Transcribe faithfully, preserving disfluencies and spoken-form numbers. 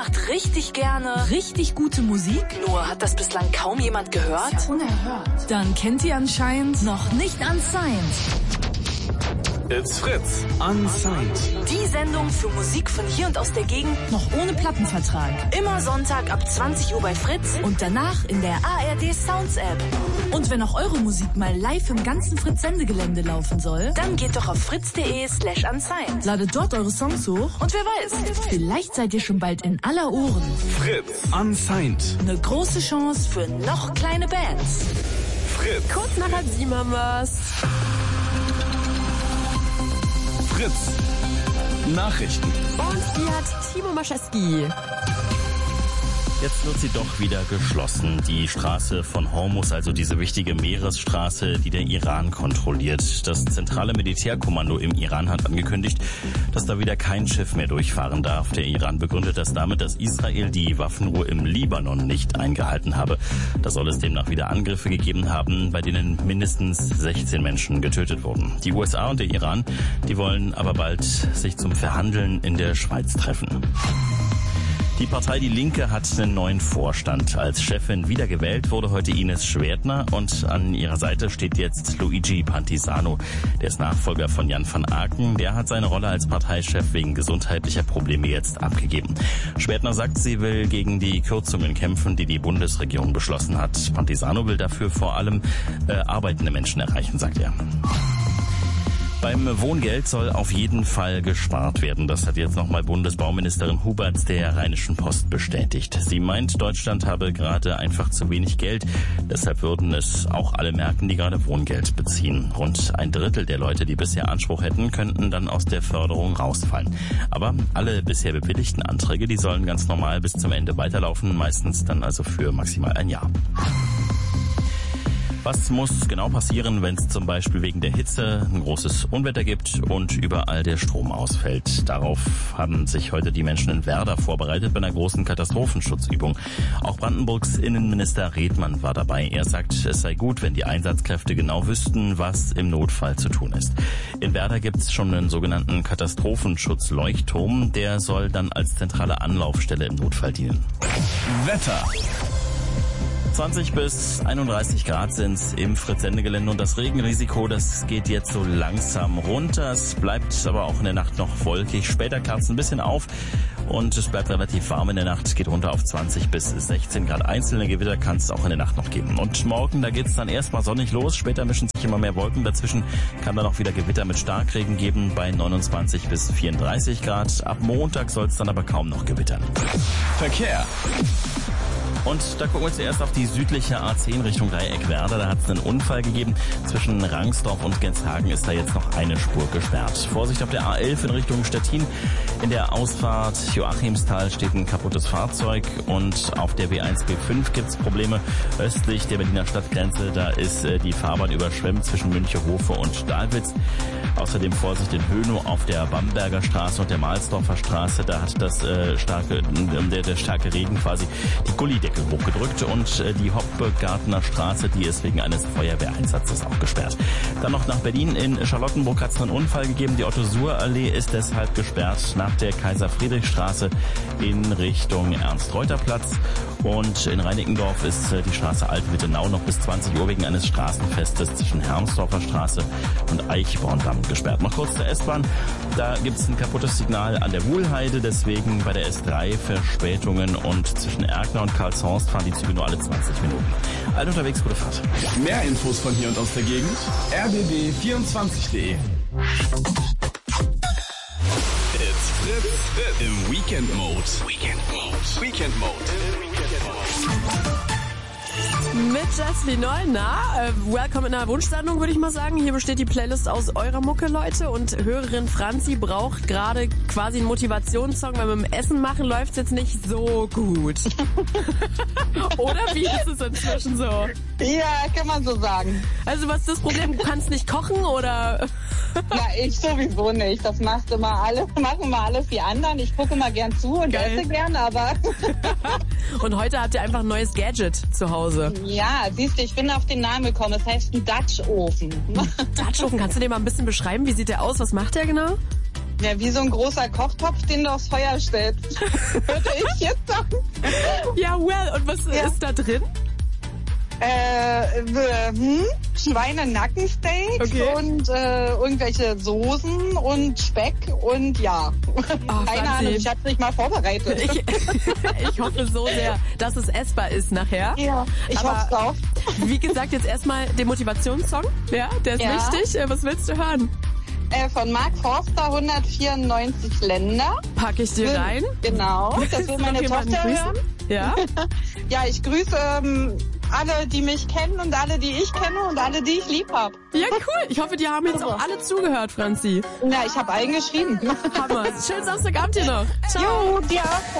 macht richtig gerne richtig gute Musik. Nur hat das bislang kaum jemand gehört? Das ist ja unerhört. Dann kennt ihr anscheinend noch nicht Unsigned. It's Fritz. Unsigned. Die Sendung für Musik von hier und aus der Gegend. Noch ohne Plattenvertrag. Immer Sonntag ab zwanzig Uhr bei Fritz. Und danach in der A R D Sounds App. Und wenn auch eure Musik mal live im ganzen Fritz-Sendegelände laufen soll, dann geht doch auf fritz.de slash unsigned. Ladet dort eure Songs hoch. Und wer weiß, vielleicht seid ihr schon bald in aller Ohren. Fritz. Unsigned. Eine große Chance für noch kleine Bands. Fritz. Kurz nach halb sieben haben wir's. Fritz. Nachrichten. Und die hat Timo Maschewski. Jetzt wird sie doch wieder geschlossen. Die Straße von Hormuz, also diese wichtige Meeresstraße, die der Iran kontrolliert. Das zentrale Militärkommando im Iran hat angekündigt, dass da wieder kein Schiff mehr durchfahren darf. Der Iran begründet das damit, dass Israel die Waffenruhe im Libanon nicht eingehalten habe. Da soll es demnach wieder Angriffe gegeben haben, bei denen mindestens sechzehn Menschen getötet wurden. Die U S A und der Iran, die wollen aber bald sich zum Verhandeln in der Schweiz treffen. Die Partei Die Linke hat einen neuen Vorstand. Als Chefin wiedergewählt wurde heute Ines Schwertner und an ihrer Seite steht jetzt Luigi Pantisano. Der ist Nachfolger von Jan van Aken. Der hat seine Rolle als Parteichef wegen gesundheitlicher Probleme jetzt abgegeben. Schwertner sagt, sie will gegen die Kürzungen kämpfen, die die Bundesregierung beschlossen hat. Pantisano will dafür vor allem äh, arbeitende Menschen erreichen, sagt er. Beim Wohngeld soll auf jeden Fall gespart werden. Das hat jetzt nochmal Bundesbauministerin Huberts der Rheinischen Post bestätigt. Sie meint, Deutschland habe gerade einfach zu wenig Geld. Deshalb würden es auch alle merken, die gerade Wohngeld beziehen. Rund ein Drittel der Leute, die bisher Anspruch hätten, könnten dann aus der Förderung rausfallen. Aber alle bisher bewilligten Anträge, die sollen ganz normal bis zum Ende weiterlaufen, meistens dann also für maximal ein Jahr. Was muss genau passieren, wenn es zum Beispiel wegen der Hitze ein großes Unwetter gibt und überall der Strom ausfällt? Darauf haben sich heute die Menschen in Werder vorbereitet bei einer großen Katastrophenschutzübung. Auch Brandenburgs Innenminister Redmann war dabei. Er sagt, es sei gut, wenn die Einsatzkräfte genau wüssten, was im Notfall zu tun ist. In Werder gibt es schon einen sogenannten Katastrophenschutzleuchtturm. Der soll dann als zentrale Anlaufstelle im Notfall dienen. Wetter. zwanzig bis einunddreißig Grad sind's im Fritz-Sendegelände und das Regenrisiko, das geht jetzt so langsam runter. Es bleibt aber auch in der Nacht noch wolkig. Später klappt's ein bisschen auf und es bleibt relativ warm in der Nacht. Es geht runter auf zwanzig bis sechzehn Grad. Einzelne Gewitter kann es auch in der Nacht noch geben. Und morgen, da geht's dann erstmal sonnig los. Später mischen sich immer mehr Wolken. Dazwischen kann dann auch wieder Gewitter mit Starkregen geben bei neunundzwanzig bis vierunddreißig Grad. Ab Montag soll es dann aber kaum noch gewittern. Verkehr. Und da gucken wir zuerst auf die südliche A zehn Richtung Dreieck-Werder. Da hat es einen Unfall gegeben. Zwischen Rangsdorf und Genshagen ist da jetzt noch eine Spur gesperrt. Vorsicht auf der A elf in Richtung Stettin. In der Ausfahrt Joachimsthal steht ein kaputtes Fahrzeug. Und auf der B eins B fünf gibt es Probleme. Östlich der Berliner Stadtgrenze, da ist äh, die Fahrbahn überschwemmt zwischen Münchehofe und Dahlwitz. Außerdem Vorsicht in Hönow auf der Bamberger Straße und der Mahlsdorfer Straße. Da hat das äh, starke, der, der starke Regen quasi die Gullideckel hochgedrückt und äh, die Hoppegartner Straße, die ist wegen eines Feuerwehreinsatzes auch gesperrt. Dann noch nach Berlin. In Charlottenburg hat es einen Unfall gegeben. Die Otto-Suhr-Allee ist deshalb gesperrt nach der Kaiser-Friedrich-Straße in Richtung Ernst-Reuter-Platz. Und in Reinickendorf ist äh, die Straße Alt-Wittenau noch bis zwanzig Uhr wegen eines Straßenfestes zwischen Hermsdorfer Straße und Eichborndamm gesperrt. Noch kurz zur S-Bahn. Da gibt es ein kaputtes Signal an der Wuhlheide, deswegen bei der S drei Verspätungen und zwischen Erkner und Karlshorst fahren die Züge nur alle zwanzig Minuten. Alle unterwegs, gute Fahrt. Mehr Infos von hier und aus der Gegend. r b b vierundzwanzig punkt de. It's Fritz im Weekend Mode. Weekend Mode. Weekend Mode. Mit Jasmin Nollner. Äh, welcome in der Wunschsendung, würde ich mal sagen. Hier besteht die Playlist aus eurer Mucke, Leute. Und Hörerin Franzi braucht gerade quasi einen Motivationssong, weil mit dem Essen machen läuft es jetzt nicht so gut. Oder wie ist es inzwischen so? Ja, kann man so sagen. Also was ist das Problem? Du kannst nicht kochen oder? Na, ich sowieso nicht. Das machst immer alle, machen immer alles die anderen. Ich gucke immer gern zu und Geil. esse gern, aber... Und heute habt ihr einfach ein neues Gadget zu Hause. Ja, siehst du, ich bin auf den Namen gekommen. Es heißt ein Dutch-Ofen. Dutch-Ofen, kannst du den mal ein bisschen beschreiben? Wie sieht der aus? Was macht der genau? Ja, wie so ein großer Kochtopf, den du aufs Feuer stellst. Würde ich jetzt sagen. Ja, well, und was Ja. ist da drin? Äh, äh, hm? Schweinenackensteak Okay. und äh, irgendwelche Soßen und Speck und ja. Keine Franzi. Ahnung, ich hab's nicht mal vorbereitet. Ich, ich hoffe so sehr, dass es essbar ist nachher. ja, ich Aber- hoffe drauf. Wie gesagt, jetzt erstmal den Motivationssong. Ja, der ist Ja. wichtig. Äh, Was willst du hören? Äh, von Mark Forster, hundertvierundneunzig Länder. Pack ich dir rein. Genau, das Willst will du noch meine jemanden Tochter grüßen? hören. Ja. Ja, ich grüße ähm, alle, die mich kennen und alle, die ich kenne und alle, die ich lieb hab. Ja, cool. Ich hoffe, die haben jetzt auch alle zugehört, Franzi. Na, ich habe eingeschrieben. Hammer. Schönen Samstagabend dir noch. Ciao. Jo, dir auch.